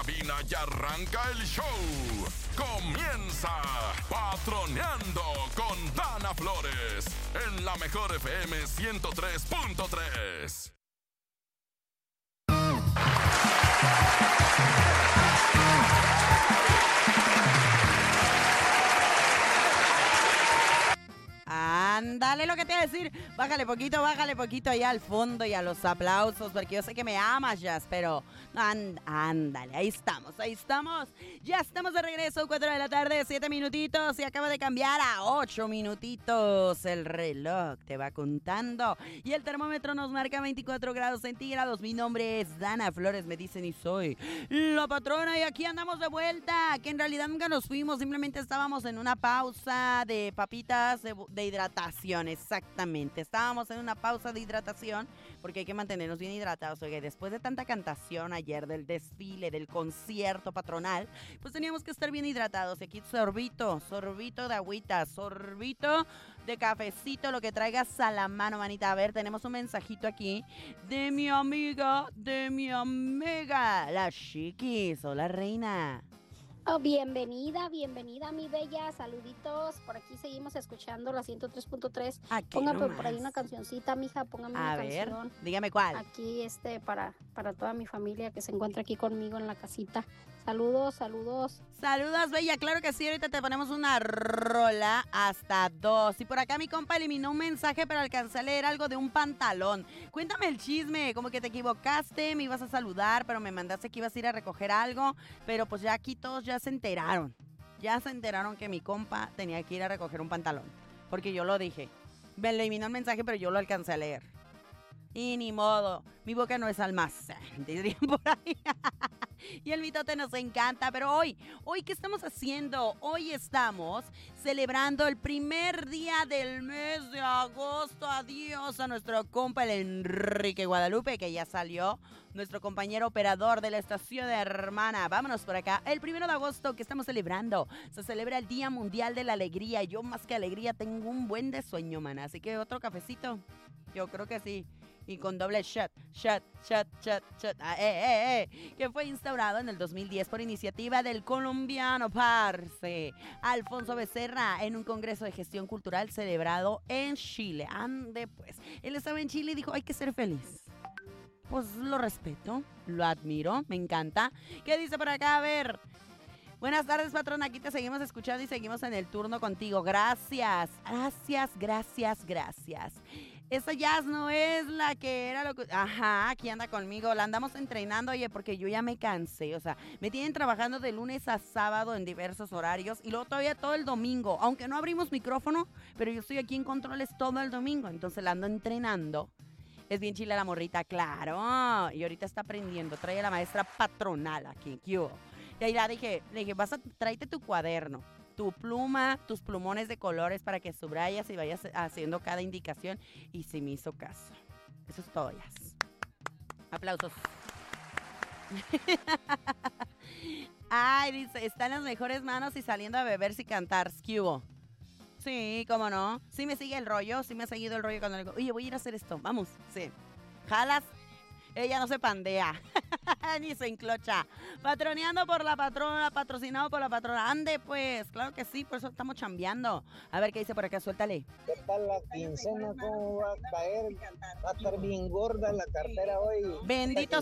Vina y arranca el show. Comienza Patroneando con Dana Flores en la mejor FM 103.3. Ándale, lo que te iba a decir. Bájale poquito allá al fondo y a los aplausos, porque yo sé que me amas, Jazz, pero ándale, ahí estamos. Ya estamos de regreso, 4 de la tarde, 7 minutitos, y acaba de cambiar a 8 minutitos. El reloj te va contando y el termómetro nos marca 24 grados centígrados. Mi nombre es Dana Flores, me dicen, y soy la patrona, y aquí andamos de vuelta, que en realidad nunca nos fuimos, simplemente estábamos en una pausa de papitas de hidratación, exactamente. Estábamos en una pausa de hidratación porque hay que mantenernos bien hidratados. Oye, después de tanta cantación ayer, del desfile, del concierto patronal, pues teníamos que estar bien hidratados. Y aquí sorbito de agüita, sorbito de cafecito, lo que traigas a la mano, manita. A ver, tenemos un mensajito aquí de mi amiga, la Chiquis. Hola, reina. Oh, bienvenida, mi bella, saluditos, por aquí seguimos escuchando la 103.3, póngame por ahí una cancioncita, mija, póngame una canción. A ver, dígame cuál. Aquí, para toda mi familia que se encuentra aquí conmigo en la casita. Saludos. Saludos, bella, claro que sí, ahorita te ponemos una rola hasta 2. Y por acá mi compa eliminó un mensaje, pero alcancé a leer algo de un pantalón. Cuéntame el chisme, como que te equivocaste, me ibas a saludar, pero me mandaste que ibas a ir a recoger algo, pero pues ya aquí todos ya se enteraron que mi compa tenía que ir a recoger un pantalón, porque yo lo dije. Me eliminó el mensaje, pero yo lo alcancé a leer. Y ni modo, mi boca no es almacén, dirían por ahí. Y el mitote nos encanta, pero hoy, ¿qué estamos haciendo? Hoy estamos celebrando el primer día del mes de agosto. Adiós a nuestro compa, el Enrique Guadalupe, que ya salió, nuestro compañero operador de la estación de hermana. Vámonos por acá. El 1 de agosto, que estamos celebrando, se celebra el Día Mundial de la Alegría. Yo más que alegría tengo un buen de sueño, mana. Así que otro cafecito, yo creo que sí. Y con doble shot, que fue instaurado en el 2010 por iniciativa del colombiano parce Alfonso Becerra en un congreso de gestión cultural celebrado en Chile. Ande pues, él estaba en Chile y dijo, hay que ser feliz. Pues lo respeto, lo admiro, me encanta. ¿Qué dice por acá? A ver. Buenas tardes, patrón. Aquí te seguimos escuchando y seguimos en el turno contigo. Gracias. Esa Jazz no es la que era lo que... Ajá, aquí anda conmigo. La andamos entrenando, oye, porque yo ya me cansé. O sea, me tienen trabajando de lunes a sábado en diversos horarios y luego todavía todo el domingo. Aunque no abrimos micrófono, pero yo estoy aquí en controles todo el domingo. Entonces la ando entrenando. Es bien chila la morrita, claro. Y ahorita está aprendiendo. Trae a la maestra patronal aquí. ¿Qué hubo? Y ahí le dije, tráete tu cuaderno, tu pluma, tus plumones de colores para que subrayas y vayas haciendo cada indicación. Y sí me hizo caso. Eso es todo, ya. Aplausos. Ay, dice, está en las mejores manos y saliendo a beber sin cantar. ¿Qué hubo? Sí, cómo no. Sí me sigue el rollo, sí me ha seguido el rollo cuando le digo, oye, voy a ir a hacer esto. Vamos, sí. Jalas. Ella no se pandea, ni se enclocha. Patroneando por la patrona, patrocinado por la patrona. Ande, pues, claro que sí, por eso estamos chambeando. A ver qué dice por acá, suéltale. ¿Qué tal la quincena? ¿Cómo va a caer? Va a estar bien gorda la cartera hoy. Bendito